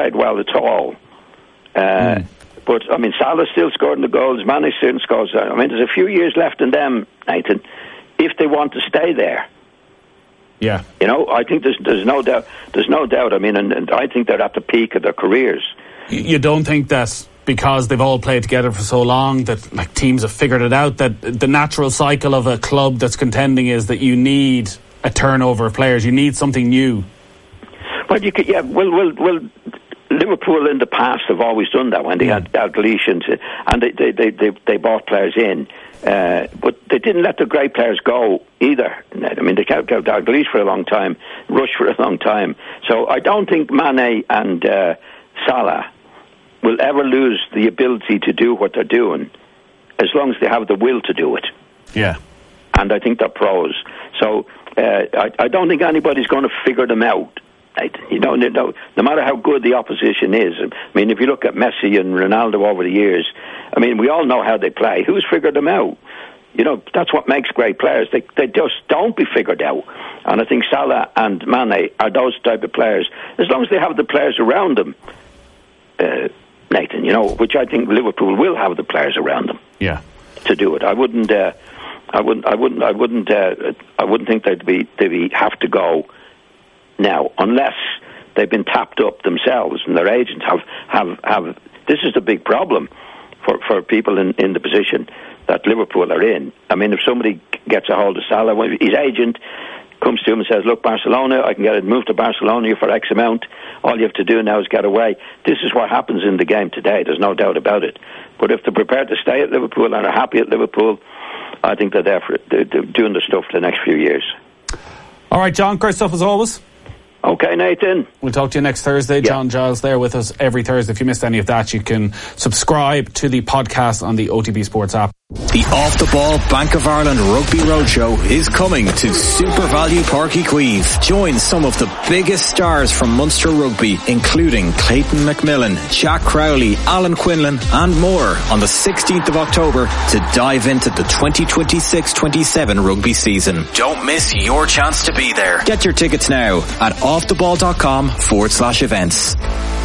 played well at all. But, I mean, Salah still scoring the goals, Mane still scores. I mean, there's a few years left in them, Nathan, if they want to stay there. Yeah. You know, I think there's no doubt. There's no doubt. I mean, and I think they're at the peak of their careers. You don't think that because they've all played together for so long that like teams have figured it out, that the natural cycle of a club that's contending is that you need a turnover of players, you need something new? Well, you could, yeah. Well, Liverpool in the past have always done that when they had Dalglish and they bought players in. But they didn't let the great players go either. I mean, they kept Dalglish for a long time, Rush for a long time. So I don't think Mane and Salah will ever lose the ability to do what they're doing as long as they have the will to do it. Yeah. And I think they're pros. So I don't think anybody's going to figure them out. You know, no matter how good the opposition is. I mean, if you look at Messi and Ronaldo over the years, I mean, we all know how they play. Who's figured them out? You know, that's what makes great players. They just don't be figured out. And I think Salah and Mane are those type of players. As long as they have the players around them, Nathan, you know, which I think Liverpool will have the players around them. Yeah. To do it. I wouldn't think they'd have to go now, unless they've been tapped up themselves and their agents have. This is the big problem for people in the position that Liverpool are in. I mean, if somebody gets a hold of Salah, his agent comes to him and says, look, Barcelona, I can get it moved to Barcelona for X amount. All you have to do now is get away. This is what happens in the game today. There's no doubt about it. But if they're prepared to stay at Liverpool and are happy at Liverpool, I think they're there for it. They're doing the stuff for the next few years. All right, John, great stuff as always. Okay, Nathan. We'll talk to you next Thursday. Yeah. John Giles there with us every Thursday. If you missed any of that, you can subscribe to the podcast on the OTB Sports app. The Off the Ball Bank of Ireland Rugby Roadshow is coming to Super Value Páirc Uí Chaoimh. Join some of the biggest stars from Munster Rugby, including Clayton McMillan, Jack Crowley, Alan Quinlan and more on the 16th of October to dive into the 2026-27 rugby season. Don't miss your chance to be there. Get your tickets now at offtheball.com/events.